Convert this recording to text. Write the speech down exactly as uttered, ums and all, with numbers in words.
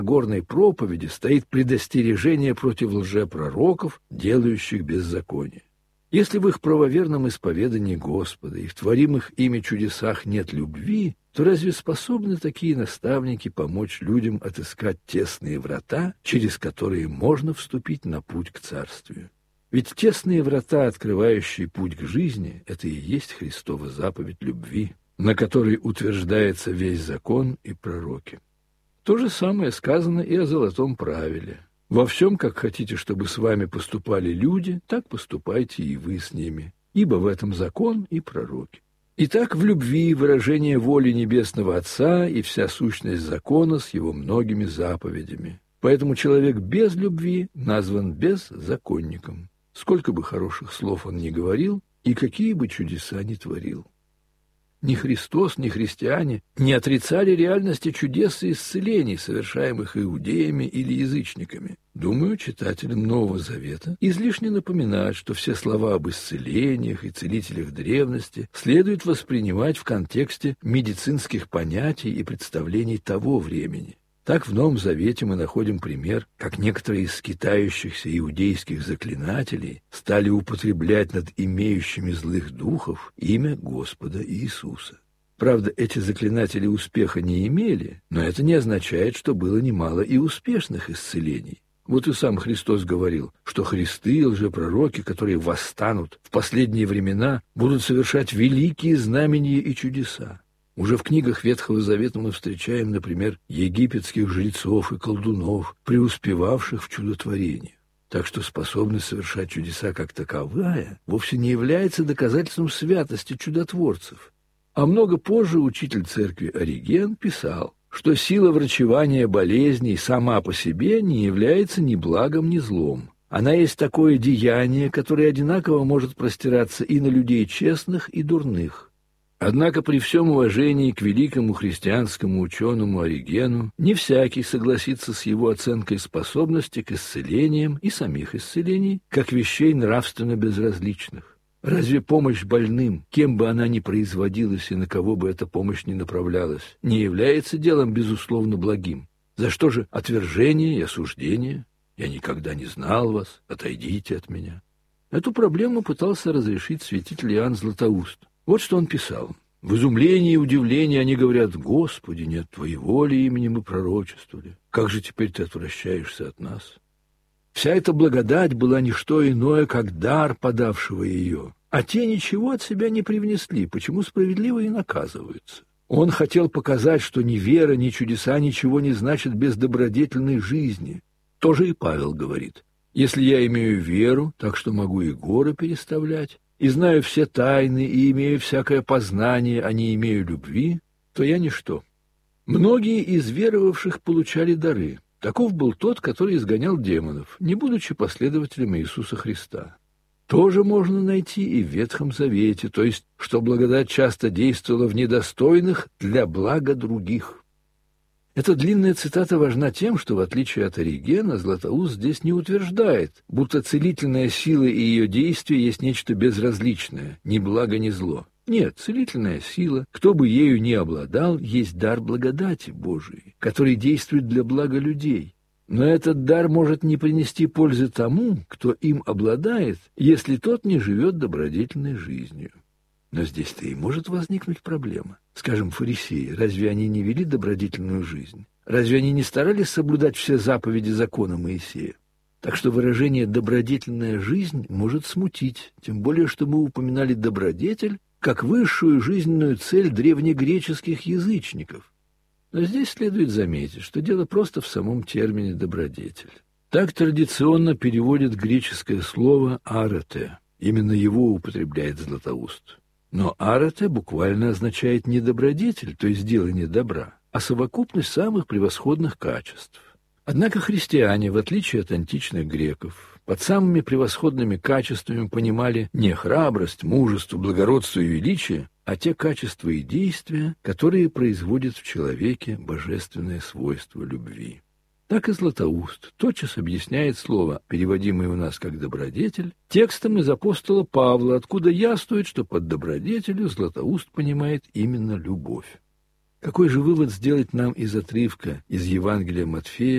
Нагорной проповеди стоит предостережение против лжепророков, делающих беззаконие. Если в их правоверном исповедании Господа и в творимых ими чудесах нет любви, то разве способны такие наставники помочь людям отыскать тесные врата, через которые можно вступить на путь к царствию? Ведь тесные врата, открывающие путь к жизни, это и есть Христова заповедь любви, на которой утверждается весь закон и пророки. То же самое сказано и о золотом правиле. Во всем, как хотите, чтобы с вами поступали люди, так поступайте и вы с ними, ибо в этом закон и пророки. Итак, в любви выражение воли Небесного Отца и вся сущность закона с его многими заповедями. Поэтому человек без любви назван беззаконником, сколько бы хороших слов он ни говорил и какие бы чудеса ни творил. Ни Христос, ни христиане не отрицали реальности чудес и исцелений, совершаемых иудеями или язычниками. Думаю, читателям Нового Завета излишне напоминать, что все слова об исцелениях и целителях древности следует воспринимать в контексте медицинских понятий и представлений того времени. Так в Новом Завете мы находим пример, как некоторые из скитающихся иудейских заклинателей стали употреблять над имеющими злых духов имя Господа Иисуса. Правда, эти заклинатели успеха не имели, но это не означает, что было немало и успешных исцелений. Вот и сам Христос говорил, что христы и лжепророки, которые восстанут в последние времена, будут совершать великие знамения и чудеса. Уже в книгах Ветхого Завета мы встречаем, например, египетских жрецов и колдунов, преуспевавших в чудотворении. Так что способность совершать чудеса как таковая вовсе не является доказательством святости чудотворцев. А много позже учитель церкви Ориген писал, что сила врачевания болезней сама по себе не является ни благом, ни злом. Она есть такое деяние, которое одинаково может простираться и на людей честных, и дурных. Однако при всем уважении к великому христианскому ученому Оригену не всякий согласится с его оценкой способности к исцелениям и самих исцелений, как вещей нравственно безразличных. Разве помощь больным, кем бы она ни производилась и на кого бы эта помощь ни направлялась, не является делом безусловно благим? За что же отвержение и осуждение? Я никогда не знал вас, отойдите от меня. Эту проблему пытался разрешить святитель Иоанн Златоуст. Вот что он писал. В изумлении и удивлении они говорят: «Господи, нет Твоей воли именем мы пророчествовали. Как же теперь Ты отвращаешься от нас?» Вся эта благодать была не что иное, как дар подавшего ее, а те ничего от себя не привнесли, почему справедливо и наказываются. Он хотел показать, что ни вера, ни чудеса ничего не значат без добродетельной жизни. Тоже и Павел говорит: «Если я имею веру, так что могу и горы переставлять, и знаю все тайны, и имею всякое познание, а не имею любви, то я ничто». Многие из веровавших получали дары. Таков был тот, который изгонял демонов, не будучи последователем Иисуса Христа. Тоже можно найти и в Ветхом Завете, то есть, что благодать часто действовала в недостойных для блага других. Эта длинная цитата важна тем, что, в отличие от Оригена, Златоуст здесь не утверждает, будто целительная сила и ее действие есть нечто безразличное, ни благо, ни зло. Нет, целительная сила, кто бы ею ни обладал, есть дар благодати Божией, который действует для блага людей. Но этот дар может не принести пользы тому, кто им обладает, если тот не живет добродетельной жизнью. Но здесь-то и может возникнуть проблема. Скажем, фарисеи, разве они не вели добродетельную жизнь? Разве они не старались соблюдать все заповеди закона Моисея? Так что выражение «добродетельная жизнь» может смутить, тем более, что мы упоминали добродетель как высшую жизненную цель древнегреческих язычников. Но здесь следует заметить, что дело просто в самом термине «добродетель». Так традиционно переводят греческое слово «арете». Именно его употребляет Златоуст. Но «арете» буквально означает не добродетель, то есть делание добра, а совокупность самых превосходных качеств. Однако христиане, в отличие от античных греков, под самыми превосходными качествами понимали не храбрость, мужество, благородство и величие, а те качества и действия, которые производят в человеке божественное свойство любви. Так и Златоуст тотчас объясняет слово, переводимое у нас как «добродетель», текстом из апостола Павла, откуда яствует, что под добродетелью Златоуст понимает именно любовь. Какой же вывод сделать нам из отрывка из Евангелия Матфея,